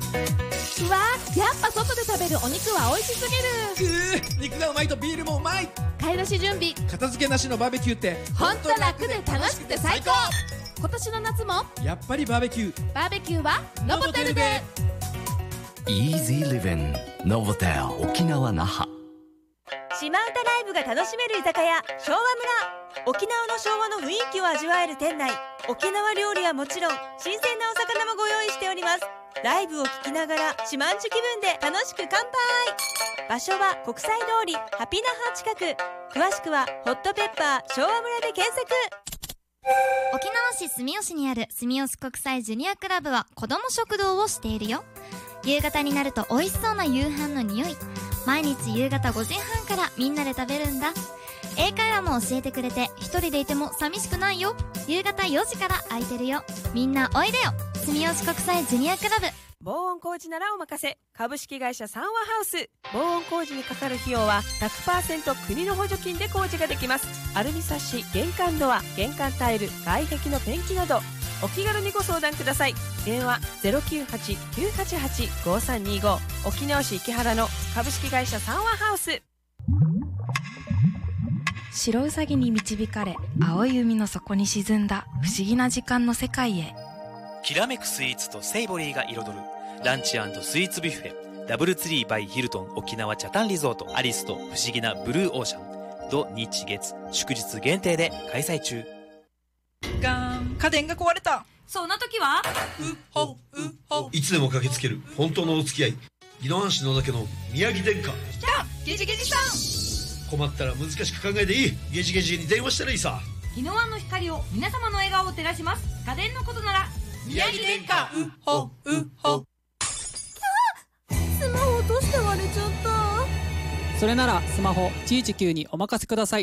うわー、やっぱ外で食べるお肉は美味しすぎる。 肉がうまいとビールもうまい。 買い出し準備片付けなしのバーベキューってほんと楽で楽しくて最高。今年の夏もやっぱりバーベキュー。 バーベキューはノボテルで。 Easy Living Novotel 沖縄那覇。 島唄ライブが楽しめる居酒屋昭和村。沖縄の昭和の雰囲気を味わえる店内。沖縄料理はもちろん新鮮なお魚もご用意しております。ライブを聴きながら島んちゅ気分で楽しく乾杯。場所は国際通りハピナハ近く。詳しくはホットペッパー昭和村で検索。 沖縄市住吉にある住吉国際ジュニアクラブは子ども食堂をしているよ。夕方になると美味しそうな夕飯の匂い。毎日夕方5時半からみんなで食べるんだ。英会話も教えてくれて一人でいても寂しくないよ。夕方4時から空いてるよ。みんなおいでよ。住吉国際ジュニアクラブ。 防音工事ならお任せ。株式会社三和ハウス。防音工事にかかる費用は 100% 国の補助金で工事ができます。アルミサッシ、玄関ドア、玄関タイル、外壁のペンキなどお気軽にご相談ください。電話 098-988-5325。 沖縄市池原の株式会社三和ハウス。 白ウサギに導かれ青い海の底に沈んだ不思議な時間の世界へ。 きらめくスイーツとセイボリーが彩るランチ&スイーツビュッフェ、ダブルツリーバイヒルトン沖縄チャタンリゾートアリスと不思議なブルーオーシャン、土日月祝日限定で開催中。 ガーン、家電が壊れた。 そんな時はいつでも駆けつける本当のお付き合い、宜野湾市野岳の宮城電化。 じゃあゲジゲジさん。 困ったら難しく考えていい。ゲジゲジに電話したらいいさ。 宜野湾の光を皆様の笑顔を照らします。家電のことなら宮城電化。 スマホ落として割れちゃった。 それならスマホ119にお任せください。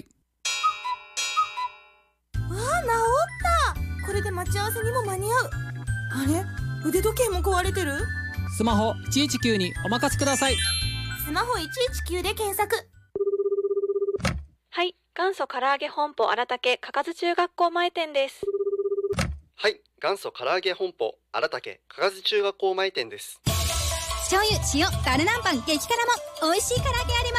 あ、治った。これで待ち合わせにも間に合う。あれ、腕時計も壊れてる。 スマホ119にお任せください。 スマホ119で検索。 はい、元祖唐揚げ本舗荒竹かかず中学校前店です。 はい、元祖唐揚げ本舗荒竹かかず中学校前店です。 醤油、塩、ダルナンパン、激辛も美味しい唐揚げあります。